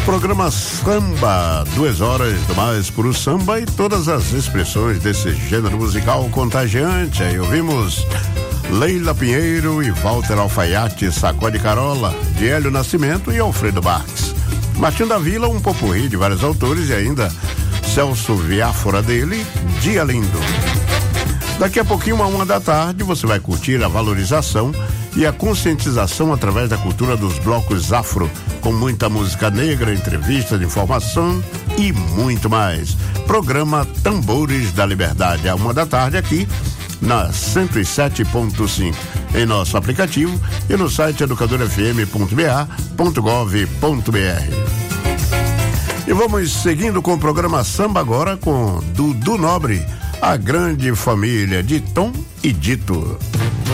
Programa Samba, 2 horas do mais puro samba e todas as expressões desse gênero musical contagiante. Aí ouvimos Leila Pinheiro e Walter Alfaiate, Sacode Carola, de Hélio Nascimento e Alfredo Marques. Martinho da Vila, um popurrí de vários autores e ainda Celso Viáfora dele, Dia Lindo. Daqui a pouquinho, 1 da tarde, você vai curtir a valorização e a conscientização através da cultura dos blocos afro, com muita música negra, entrevista de informação e muito mais. Programa Tambores da Liberdade, 1 da tarde aqui na 107.5, em nosso aplicativo e no site educadorfm.ba.gov.br. E vamos seguindo com o programa Samba agora com Dudu Nobre, a grande família de Tom e Dito.